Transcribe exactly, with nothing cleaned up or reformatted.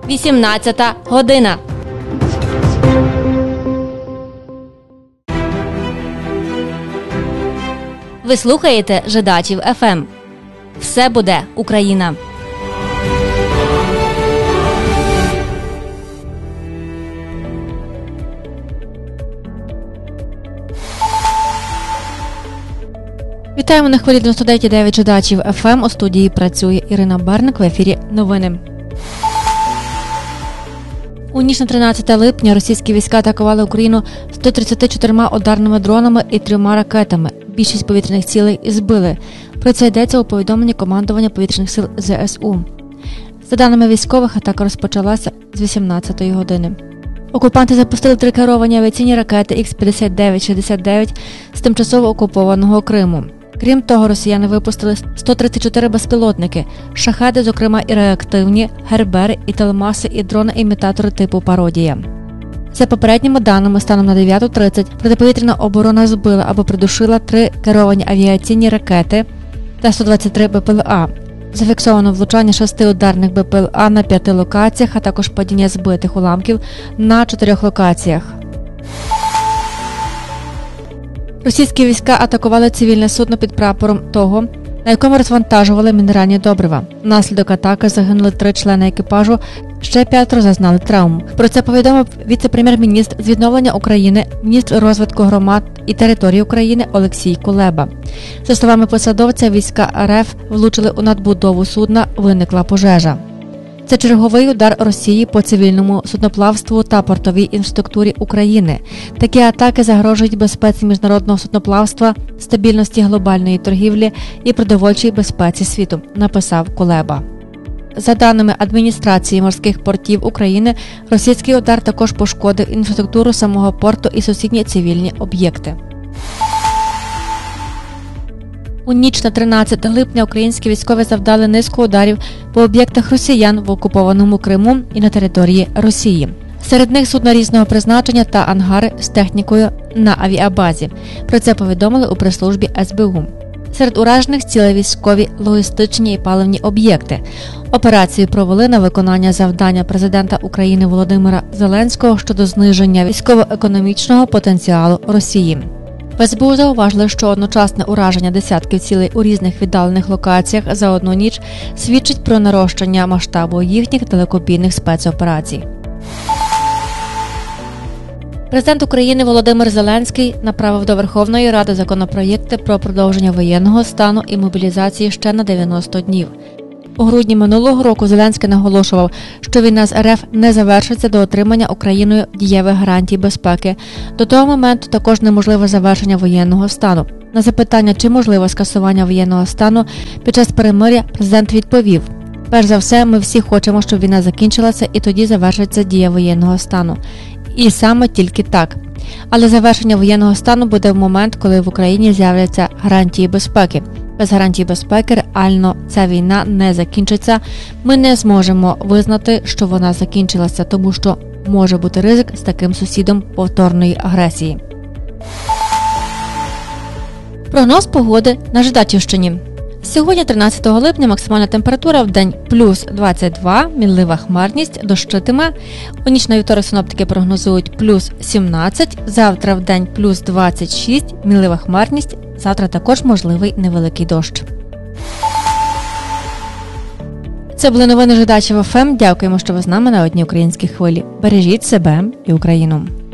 вісімнадцята година. Ви слухаєте Жидачів еф ем. Все буде Україна. Вітаємо на хвилі дев'яносто дев'ять і дев'ять Жидачів еф ем. У студії працює Ірина Берник. В ефірі новини. У ніч на тринадцяте липня російські війська атакували Україну сто тридцятьма чотирма ударними дронами і трьома ракетами. Більшість повітряних цілей збили. Про це йдеться у повідомленні командування повітряних сил зе ес у. За даними військових, атака розпочалася з вісімнадцятої години. Окупанти запустили три керовані авіаційні ракети ікс п'ятдесят дев'ять шістдесят дев'ять з тимчасово окупованого Криму. Крім того, росіяни випустили сто тридцять чотири безпілотники, шахеди, зокрема і реактивні, гербери, і телемаси, і дрони-імітатори типу «Пародія». За попередніми даними, станом на дев'яту тридцять протиповітряна оборона збила або придушила три керовані авіаційні ракети та сто двадцять три бе пе ел а. Зафіксовано влучання шести ударних бе пе ел а на п'яти локаціях, а також падіння збитих уламків на чотирьох локаціях. Російські війська атакували цивільне судно під прапором того, на якому розвантажували мінеральні добрива. Внаслідок атаки загинули три члени екіпажу, ще п'ятеро зазнали травм. Про це повідомив віце-прем'єр-міністр з відновлення України, міністр розвитку громад і територій України Олексій Кулеба. За словами посадовця, війська ер еф влучили у надбудову судна, виникла пожежа. Це черговий удар Росії по цивільному судноплавству та портовій інфраструктурі України. Такі атаки загрожують безпеці міжнародного судноплавства, стабільності глобальної торгівлі і продовольчій безпеці світу, написав Кулеба. За даними адміністрації морських портів України, російський удар також пошкодив інфраструктуру самого порту і сусідні цивільні об'єкти. У ніч на тринадцяте липня українські військові завдали низку ударів по об'єктах росіян в окупованому Криму і на території Росії. Серед них судна різного призначення та ангари з технікою на авіабазі. Про це повідомили у прес-службі ес бе у. Серед уражених цілей військові, логістичні і паливні об'єкти. Операцію провели на виконання завдання президента України Володимира Зеленського щодо зниження військово-економічного потенціалу Росії. В ес бе у зауважили, що одночасне ураження десятків цілей у різних віддалених локаціях за одну ніч свідчить про нарощення масштабу їхніх далекобійних спецоперацій. Президент України Володимир Зеленський направив до Верховної Ради законопроєкти про продовження воєнного стану і мобілізації ще на дев'яносто днів. У грудні минулого року Зеленський наголошував, що війна з ер еф не завершиться до отримання Україною дієвих гарантій безпеки. До того моменту також неможливе завершення воєнного стану. На запитання, чи можливе скасування воєнного стану під час перемир'я, президент відповів: «Перш за все, ми всі хочемо, щоб війна закінчилася і тоді завершиться дія воєнного стану. І саме тільки так. Але завершення воєнного стану буде в момент, коли в Україні з'являться гарантії безпеки. Без гарантій безпеки реально ця війна не закінчиться. Ми не зможемо визнати, що вона закінчилася, тому що може бути ризик з таким сусідом повторної агресії». Прогноз погоди на Жидачівщині. Сьогодні, тринадцятого липня, максимальна температура в день плюс двадцять два, мінлива хмарність, дощитиме. У ніч на вівторок синоптики прогнозують плюс сімнадцять, завтра в день плюс двадцять шість, мінлива хмарність, завтра також можливий невеликий дощ. Це були новини Жидачів еф ем. Дякуємо, що ви з нами на одній українській хвилі. Бережіть себе і Україну.